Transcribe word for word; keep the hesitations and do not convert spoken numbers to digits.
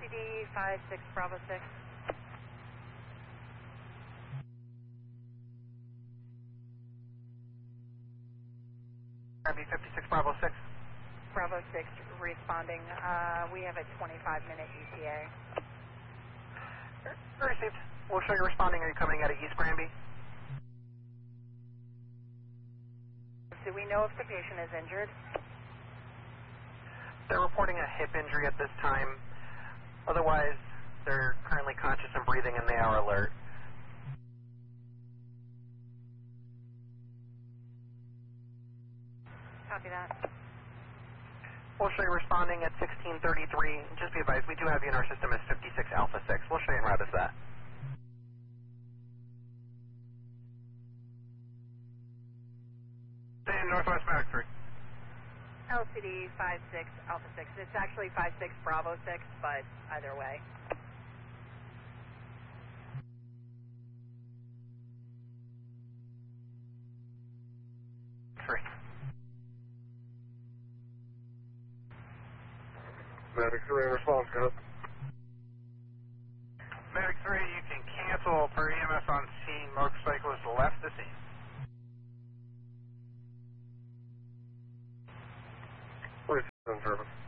C D five six Bravo six. R B fifty-six Bravo six. Bravo six responding. Uh, we have a twenty-five minute E T A. Received. We'll show you responding. Are you coming out of East Granby? Do we know if the patient is injured? They're reporting a hip injury at this time. Otherwise, they're currently conscious and breathing and they are alert. Copy that. We'll show you responding at sixteen thirty-three. Just be advised, we do have you in our system as fifty-six Alpha six. We'll show you en route as that. Stand Northwest Mac three. L C D five six Alpha six. It's actually five six Bravo six, but either way. Three. Medic three, response, go. Medic three, you can cancel per E M S on scene. Motorcyclist left the scene. Please, service.